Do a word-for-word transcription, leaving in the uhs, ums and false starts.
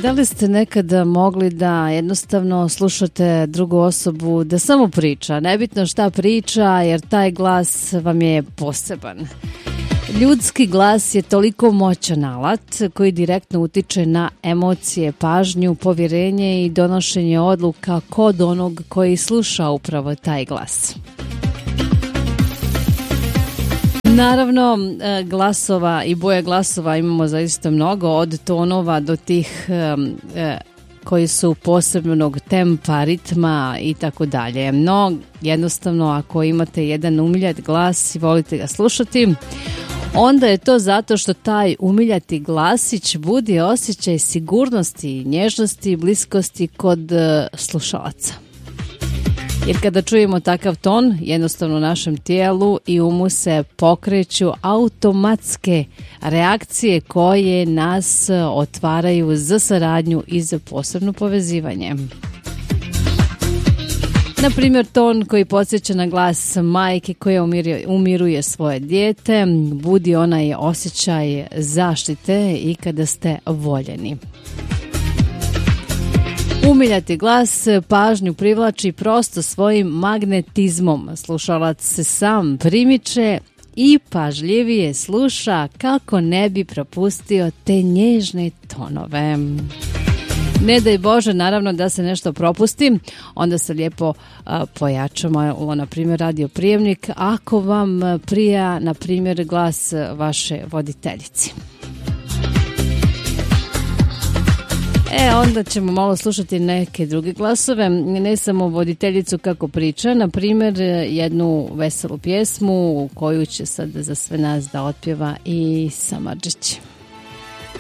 Da li ste nekada mogli da jednostavno slušate drugu osobu da samo priča, nebitno šta priča, jer taj glas vam je poseban. Ljudski glas je toliko moćan alat koji direktno utiče na emocije, pažnju, povjerenje i donošenje odluka kod onog koji sluša upravo taj glas. Naravno, glasova i boje glasova imamo zaista mnogo, od tonova do tih koji su posebnog tempa, ritma i tako dalje. No, jednostavno, ako imate jedan umiljat glas i volite ga slušati, onda je to zato što taj umiljati glasić budi osjećaj sigurnosti, nježnosti i bliskosti kod slušalaca. Jer kada čujemo takav ton, jednostavno našem tijelu i umu se pokreću automatske reakcije koje nas otvaraju za saradnju i za posebno povezivanje. Na primjer, ton koji podsjeća na glas majke koja umiruje svoje dijete, budi onaj osjećaj zaštite i kada ste voljeni. Umiljati glas pažnju privlači prosto svojim magnetizmom. Slušalac se sam primiče i pažljivije sluša kako ne bi propustio te nježne tonove. Ne daj Bože, naravno, da se nešto propusti, onda se lijepo a, pojačamo, na primjer, radio prijemnik, ako vam prija, na primjer, glas vaše voditeljici. E, onda ćemo malo slušati neke druge glasove, ne samo voditeljicu kako priča, na primjer jednu veselu pjesmu koju će sad za sve nas da otpjeva i Samardžić.